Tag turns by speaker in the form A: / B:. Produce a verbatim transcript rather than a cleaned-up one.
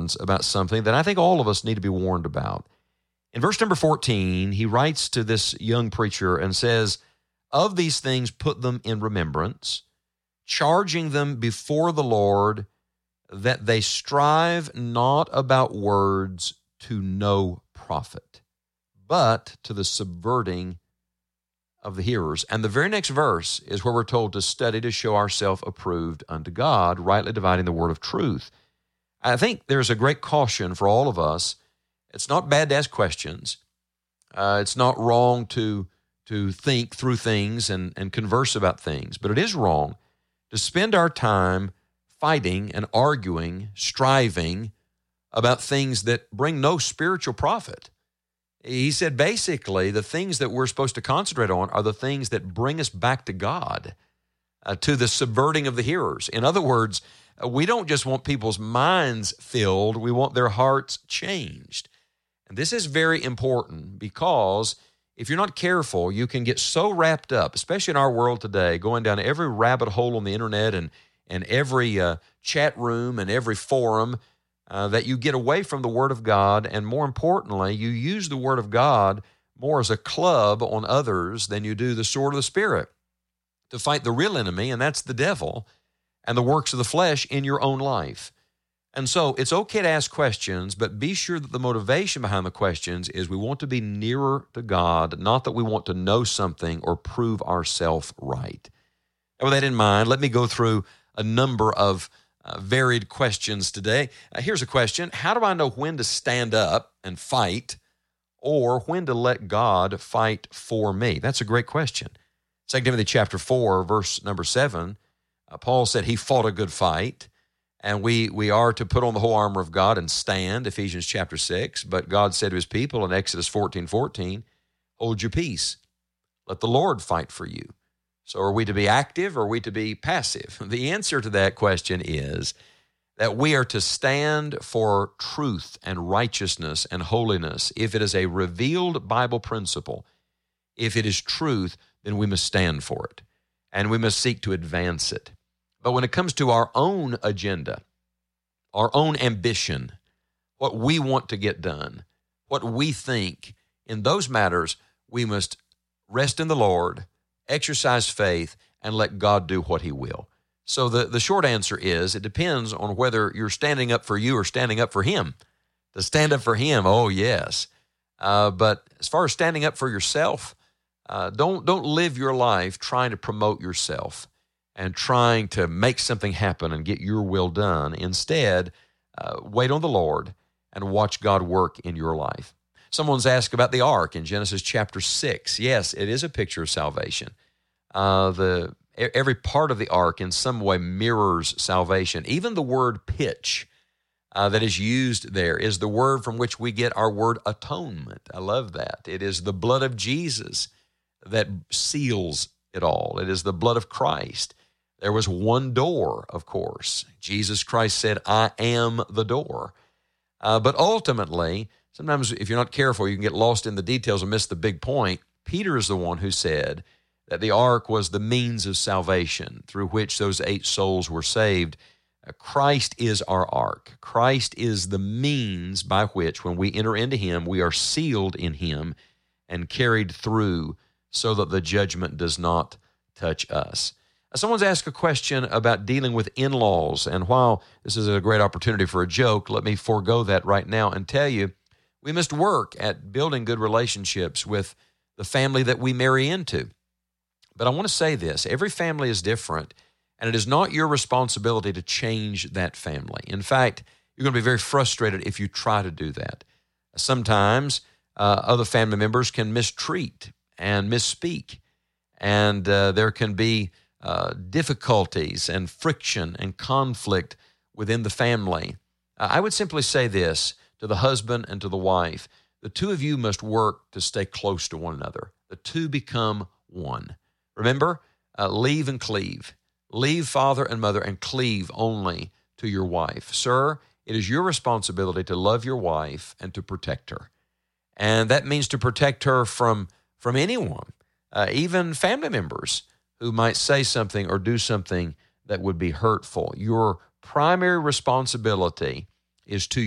A: remembrance about something that I think all of us need to be warned about. In verse number fourteen, he writes to this young preacher and says, "Of these things put them in remembrance, charging them before the Lord that they strive not about words to no profit, but to the subverting of the hearers." And the very next verse is where we're told to study to show ourselves approved unto God, rightly dividing the word of truth. I think there's a great caution for all of us. It's not bad to ask questions. Uh, it's not wrong to to think through things and, and converse about things, but it is wrong to spend our time fighting and arguing, striving about things that bring no spiritual profit. He said basically the things that we're supposed to concentrate on are the things that bring us back to God, uh, to the subverting of the hearers. In other words, uh, we don't just want people's minds filled, we want their hearts changed. And this is very important because if you're not careful, you can get so wrapped up, especially in our world today, going down every rabbit hole on the internet and, and every uh, chat room and every forum, uh, that you get away from the Word of God. And more importantly, you use the Word of God more as a club on others than you do the sword of the Spirit to fight the real enemy, and that's the devil and the works of the flesh in your own life. And so it's okay to ask questions, but be sure that the motivation behind the questions is we want to be nearer to God, not that we want to know something or prove ourselves right. And with that in mind, let me go through a number of uh, varied questions today. Uh, here's a question. How do I know when to stand up and fight or when to let God fight for me? That's a great question. Second Timothy chapter four, verse number seven, uh, Paul said he fought a good fight. And we we are to put on the whole armor of God and stand, Ephesians chapter six. But God said to his people in Exodus fourteen fourteen, hold your peace. Let the Lord fight for you. So are we to be active or are we to be passive? The answer to that question is that we are to stand for truth and righteousness and holiness. If it is a revealed Bible principle, if it is truth, then we must stand for it. And we must seek to advance it. But when it comes to our own agenda, our own ambition, what we want to get done, what we think, in those matters, we must rest in the Lord, exercise faith, and let God do what he will. So the, the short answer is it depends on whether you're standing up for you or standing up for him. To stand up for him, oh yes. Uh, but as far as standing up for yourself, uh, don't don't live your life trying to promote yourself and trying to make something happen and get your will done. Instead, uh, wait on the Lord and watch God work in your life. Someone's asked about the ark in Genesis chapter six. Yes, it is a picture of salvation. Uh, the every part of the ark in some way mirrors salvation. Even the word pitch uh, that is used there is the word from which we get our word atonement. I love that. It is the blood of Jesus that seals it all. It is the blood of Christ. There was one door, of course. Jesus Christ said, I am the door. Uh, but ultimately, sometimes if you're not careful, you can get lost in the details and miss the big point. Peter is the one who said that the ark was the means of salvation through which those eight souls were saved. Uh, Christ is our ark. Christ is the means by which, when we enter into him, we are sealed in him and carried through so that the judgment does not touch us. Someone's asked a question about dealing with in-laws, and while this is a great opportunity for a joke, let me forego that right now and tell you we must work at building good relationships with the family that we marry into. But I want to say this, every family is different, and it is not your responsibility to change that family. In fact, you're going to be very frustrated if you try to do that. Sometimes uh, other family members can mistreat and misspeak, and uh, there can be Uh, difficulties and friction and conflict within the family. Uh, I would simply say this to the husband and to the wife. The two of you must work to stay close to one another. The two become one. Remember, uh, leave and cleave. Leave father and mother and cleave only to your wife. Sir, it is your responsibility to love your wife and to protect her. And that means to protect her from, from anyone, uh, even family members who might say something or do something that would be hurtful. Your primary responsibility is to